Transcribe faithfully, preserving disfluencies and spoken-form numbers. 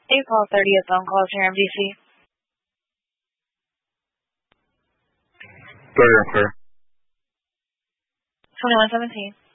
April thirtieth phone calls here in D C. Go ahead, sir. twenty-one seventeen.